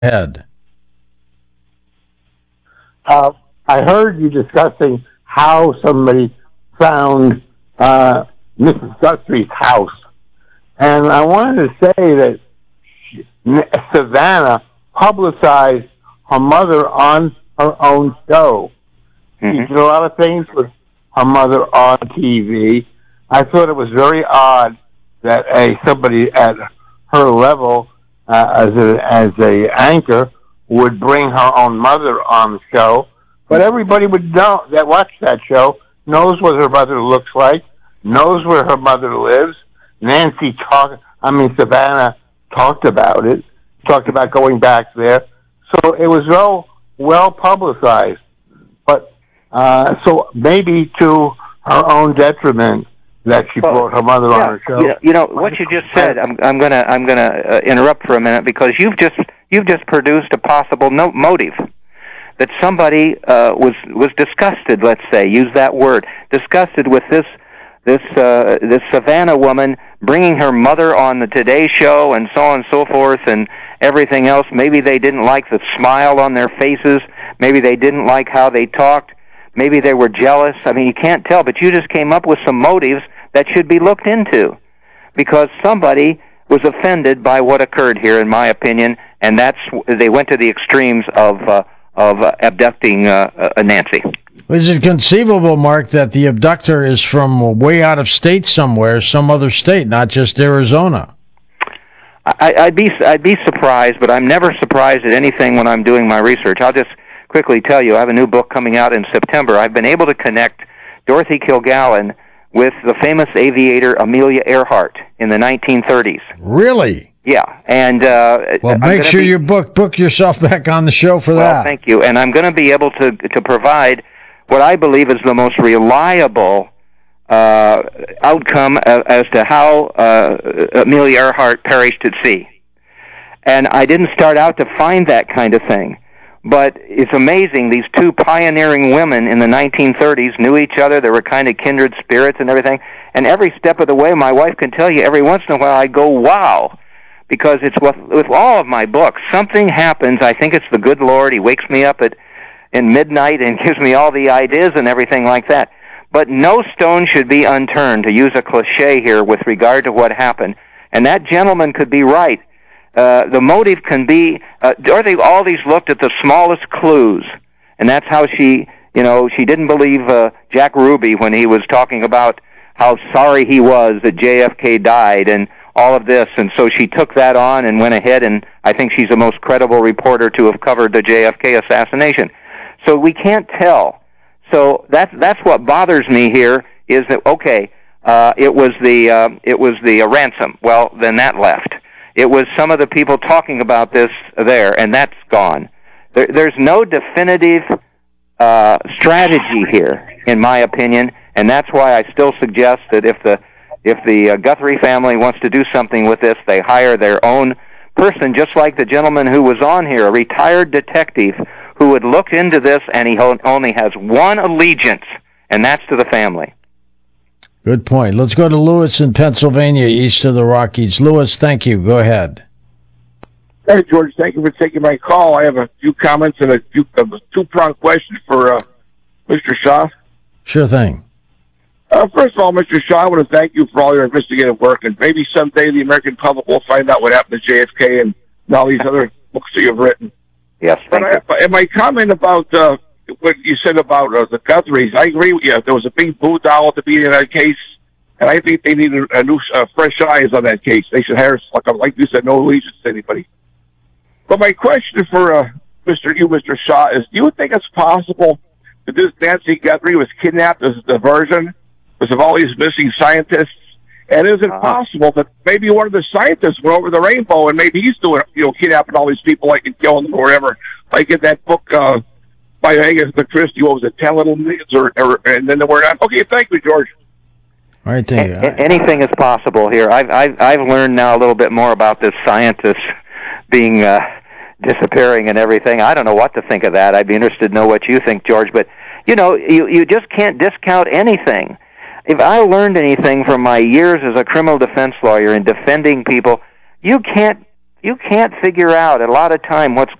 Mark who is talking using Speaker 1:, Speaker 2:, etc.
Speaker 1: ahead.
Speaker 2: I heard you discussing how somebody found Mrs. Guthrie's house, and I wanted to say that Savannah publicized her mother on her own show. She did a lot of things with her mother on TV. I thought it was very odd that somebody at her level, as a anchor, would bring her own mother on the show. But everybody would know that watched that show knows what her mother looks like, knows where her mother lives. Savannah talked about it, talked about going back there. So it was well publicized. But so maybe to her own detriment that she brought her mother on her show.
Speaker 3: You know what you just said. I'm gonna interrupt for a minute because you've just produced a possible motive that somebody was disgusted. Let's say, use that word, disgusted with this Savannah woman bringing her mother on the Today Show and so on and so forth and everything else. Maybe they didn't like the smile on their faces. Maybe they didn't like how they talked. Maybe they were jealous. I mean, you can't tell, but you just came up with some motives that should be looked into because somebody was offended by what occurred here, in my opinion, and they went to the extremes of abducting Nancy.
Speaker 1: Is it conceivable, Mark, that the abductor is from way out of state somewhere, some other state, not just Arizona?
Speaker 3: I'd be surprised, but I'm never surprised at anything when I'm doing my research. I'll just quickly tell you, I have a new book coming out in September. I've been able to connect Dorothy Kilgallen with the famous aviator Amelia Earhart in the 1930s.
Speaker 1: Really?
Speaker 3: Yeah, and
Speaker 1: well, make sure you book yourself back on the show for that.
Speaker 3: Well, thank you, and I'm going to be able to provide what I believe is the most reliable outcome as to how Amelia Earhart perished at sea. And I didn't start out to find that kind of thing. But it's amazing, these two pioneering women in the 1930s knew each other. They were kind of kindred spirits and everything. And every step of the way, my wife can tell you, every once in a while I go, wow. Because it's with all of my books, something happens. I think it's the good Lord. He wakes me up in midnight and gives me all the ideas and everything like that. But no stone should be unturned, to use a cliche here with regard to what happened. And that gentleman could be right. The motive can be, Dorothy always looked at the smallest clues, and that's how she didn't believe Jack Ruby when he was talking about how sorry he was that JFK died and all of this, and so she took that on and went ahead, and I think she's the most credible reporter to have covered the JFK assassination. So we can't tell. So that's what bothers me here is that, okay, it was the ransom. Well, then that left. It was some of the people talking about this there, and that's gone. There's no definitive strategy here, in my opinion, and that's why I still suggest that if the Guthrie family wants to do something with this, they hire their own person, just like the gentleman who was on here, a retired detective who had looked into this, and he only has one allegiance, and that's to the family.
Speaker 1: Good point. Let's go to Lewis in Pennsylvania, east of the Rockies. Lewis, thank you. Go ahead.
Speaker 4: Hey, George, thank you for taking my call. I have a few comments and a two-pronged question for Mr. Shaw.
Speaker 1: Sure thing.
Speaker 4: First of all, Mr. Shaw, I want to thank you for all your investigative work, and maybe someday the American public will find out what happened to JFK and all these other books that you've written.
Speaker 3: Yes, thank you.
Speaker 4: And my comment about what you said about the Guthries, I agree with you. There was a big boo doll to be in that case, and I think they need a new, fresh eyes on that case. They should hire, like you said, no allegiance to anybody. But my question for Mr. Shaw is, do you think it's possible that this Nancy Guthrie was kidnapped as a diversion because of all these missing scientists? And is it possible that maybe one of the scientists went over the rainbow and maybe he's doing, kidnapping all these people like and killing them or whatever? Like in that book by Agatha Christie, what was it, 10 Little Minutes, and then the word on. Okay, thank you, George.
Speaker 1: All right, thank you.
Speaker 3: Anything is possible here. I've learned now a little bit more about this scientist being disappearing and everything. I don't know what to think of that. I'd be interested to know what you think, George. But you just can't discount anything. If I learned anything from my years as a criminal defense lawyer in defending people, you can't you can't figure out a lot of time what's